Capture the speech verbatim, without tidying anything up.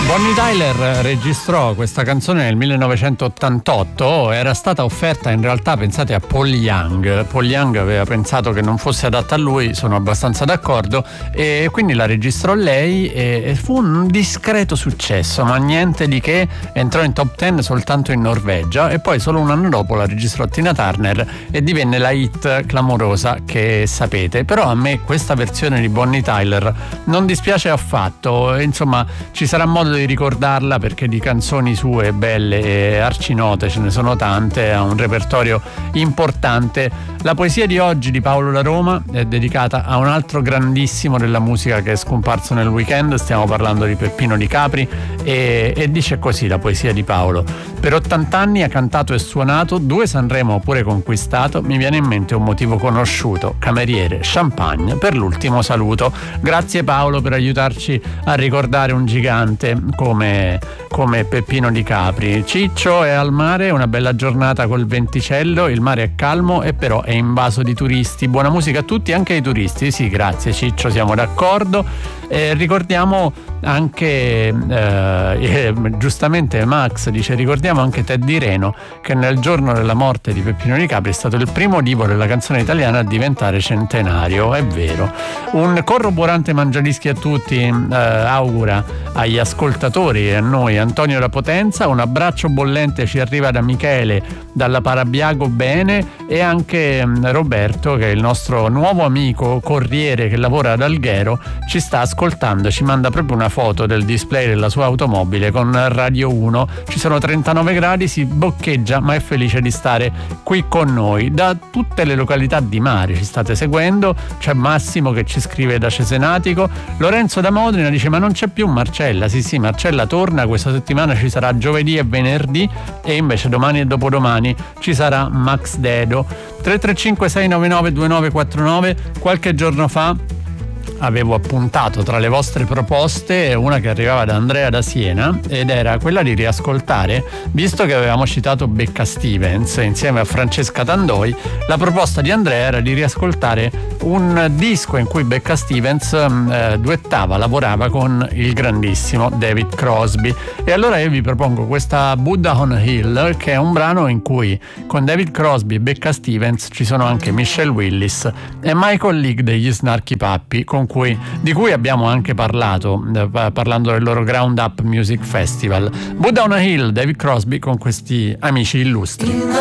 Bonnie Tyler registrò questa canzone nel millenovecentottantotto, era stata offerta in realtà, pensate, a Paul Young. Paul Young aveva pensato che non fosse adatta a lui, sono abbastanza d'accordo, e quindi la registrò lei e fu un discreto successo, ma niente di che, entrò in top dieci soltanto in Norvegia e poi solo un anno dopo la registrò Tina Turner e divenne la hit clamorosa che sapete. Però a me questa versione di Bonnie Tyler non dispiace affatto, insomma ci sarà modo di ricordarla perché di canzoni sue belle e arcinote ce ne sono tante, ha un repertorio importante. La poesia di oggi di Paolo La Roma è dedicata a un altro grandissimo della musica che è scomparso nel weekend, stiamo parlando di Peppino Di Capri e, e dice così la poesia di Paolo: per ottanta anni ha cantato e suonato, due Sanremo ho pure conquistato, mi viene in mente un motivo conosciuto, cameriere, champagne per l'ultimo saluto. Grazie Paolo per aiutarci a ricordare un gigante come, come Peppino Di Capri. Ciccio è al mare, una bella giornata col venticello, il mare è calmo e però è invaso di turisti. Buona musica a tutti, anche ai turisti. Sì, grazie Ciccio, siamo d'accordo. Eh, ricordiamo anche eh, eh, giustamente Max dice ricordiamo anche Teddy Reno, che nel giorno della morte di Peppino Di Capri è stato il primo divo della canzone italiana a diventare centenario. È vero. Un corroborante mangiadischi a tutti eh, augura agli ascoltatori e a noi Antonio da Potenza, un abbraccio bollente ci arriva da Michele dalla Parabiago Bene e anche Roberto, che è il nostro nuovo amico corriere che lavora ad Alghero, ci sta ascoltando, ci manda proprio una foto del display della sua automobile con Radio uno, ci sono trentanove gradi, si boccheggia ma è felice di stare qui con noi. Da tutte le località di mare ci state seguendo, c'è Massimo che ci scrive da Cesenatico, Lorenzo da Modena dice ma non c'è più Marcella. Sì sì, Marcella torna, questa settimana ci sarà giovedì e venerdì e invece domani e dopodomani ci sarà Max Dedo. Tre tre cinque sei nove nove due nove quattro nove. Qualche giorno fa avevo appuntato tra le vostre proposte una che arrivava da Andrea da Siena ed era quella di riascoltare, visto che avevamo citato Becca Stevens insieme a Francesca Tandoi, la proposta di Andrea era di riascoltare un disco in cui Becca Stevens eh, duettava, lavorava con il grandissimo David Crosby. E allora io vi propongo questa Buddha on a Hill, che è un brano in cui con David Crosby e Becca Stevens ci sono anche Michelle Willis e Michael League degli Snarky Puppy, con cui, di cui abbiamo anche parlato eh, parlando del loro Ground Up Music Festival. Buddha on a Hill, David Crosby con questi amici illustri.